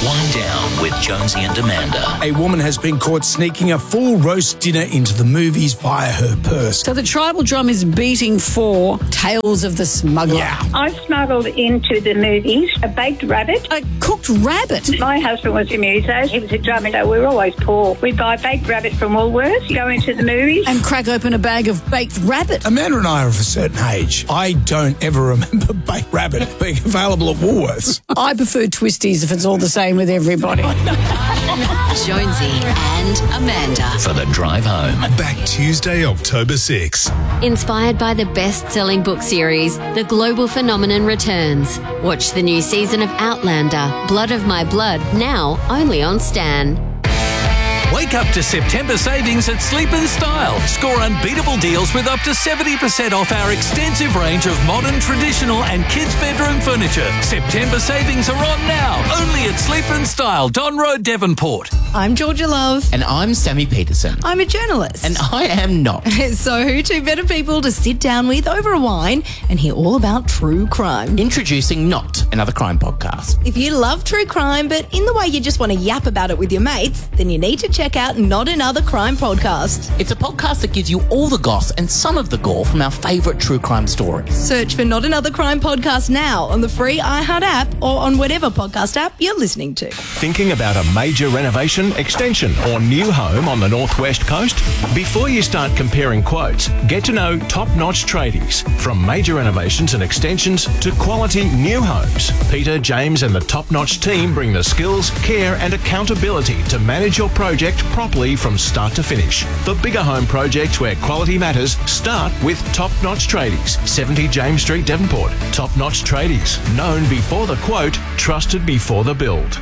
Wind Down with Jonesy and Amanda. A woman has been caught sneaking a full roast dinner into the movies via her purse. So the tribal drum is beating for Tales of the Smuggler. Yeah. I smuggled into the movies a baked rabbit. A cooked rabbit. My husband was a muso. He was a drummer, so we were always poor. We'd buy baked rabbit from Woolworths, go into the movies. And crack open a bag of baked rabbit. Amanda and I are of a certain age. I don't ever remember baked rabbit being available at Woolworths. I prefer twisties if it's all the same with everybody. Jonesy and Amanda. For the drive home. Back Tuesday, October 6. Inspired by the best-selling book series, The Global Phenomenon returns. Watch the new season of Outlander, Blood of My Blood, now only on Stan. Wake up to September savings at Sleep & Style. Score unbeatable deals with up to 70% off our extensive range of modern, traditional and kids' bedroom furniture. September savings are on now, only at Sleep & Style, Don Road, Devonport. I'm Georgia Love. And I'm Sammy Peterson. I'm a journalist. And I am not. So who two better people to sit down with over a wine and hear all about true crime? Introducing Not, another crime podcast. If you love true crime, but in the way you just want to yap about it with your mates, then you need to check out Not Another Crime Podcast. It's a podcast that gives you all the goss and some of the gore from our favourite true crime stories. Search for Not Another Crime Podcast now on the free iHeart app or on whatever podcast app you're listening to. Thinking about a major renovation, extension or new home on the northwest coast? Before you start comparing quotes, get to know top-notch tradies. From major renovations and extensions to quality new homes, Peter, James and the top-notch team bring the skills, care and accountability to manage your project properly from start to finish. For bigger home projects where quality matters, start with Top-Notch Tradies, 70 James Street, Devonport. Top-Notch Tradies, known before the quote, trusted before the build.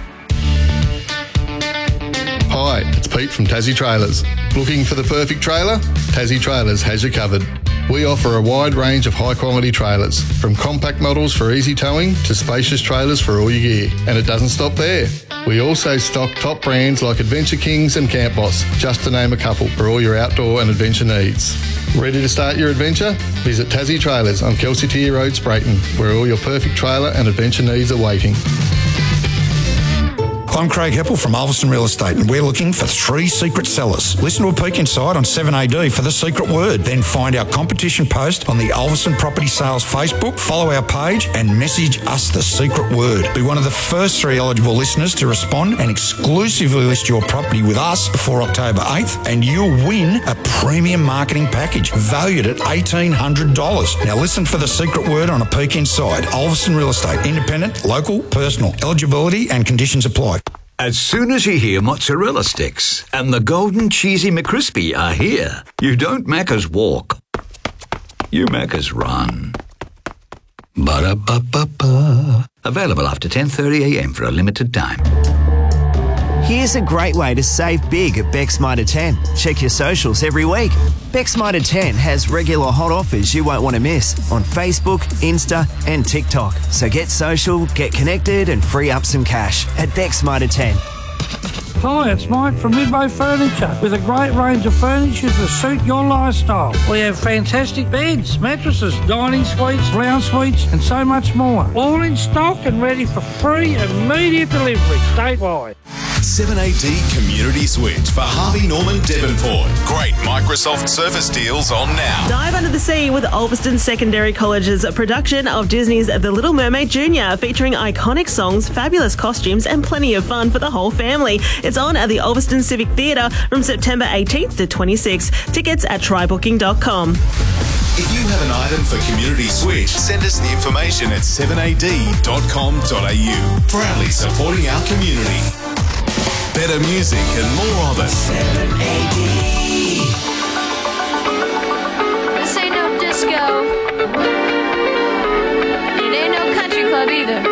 Hi, it's Pete from Tassie Trailers. Looking for the perfect trailer? Tassie Trailers has you covered. We offer a wide range of high-quality trailers, from compact models for easy towing to spacious trailers for all your gear. And it doesn't stop there. We also stock top brands like Adventure Kings and Camp Boss, just to name a couple, for all your outdoor and adventure needs. Ready to start your adventure? Visit Tassie Trailers on Kelsey Tier Road, Sprayton, where all your perfect trailer and adventure needs are waiting. I'm Craig Heppel from Ulverstone Real Estate, and we're looking for 3 secret sellers. Listen to a peek inside on 7AD for the secret word. Then find our competition post on the Ulverstone Property Sales Facebook, follow our page and message us the secret word. Be one of the first 3 eligible listeners to respond and exclusively list your property with us before October 8th, and you'll win a premium marketing package valued at $1,800. Now listen for the secret word on a peek inside. Ulverstone Real Estate, independent, local, personal. Eligibility and conditions apply. As soon as you hear mozzarella sticks and the golden cheesy McCrispy are here, you don't Macca's walk, you Macca's run. Ba-da-ba-ba-ba. Available after 10:30am for a limited time. Here's a great way to save big at Beck's Mitre 10. Check your socials every week. Beck's Mitre 10 has regular hot offers you won't want to miss on Facebook, Insta and TikTok. So get social, get connected and free up some cash at Beck's Mitre 10. Hi, it's Mike from Midway Furniture with a great range of furniture to suit your lifestyle. We have fantastic beds, mattresses, dining suites, lounge suites and so much more. All in stock and ready for free immediate delivery statewide. 7AD Community Switch for Harvey Norman Devonport. Great Microsoft Surface deals on now. Dive under the sea with Ulverstone Secondary College's production of Disney's The Little Mermaid Jr., featuring iconic songs, fabulous costumes and plenty of fun for the whole family. It's on at the Ulverstone Civic Theatre from September 18th to 26th. Tickets at trybooking.com. If you have an item for Community Switch, send us the information at 7ad.com.au. Proudly supporting our community. Better music and more of it. 7AD. This ain't no disco. It ain't no country club either.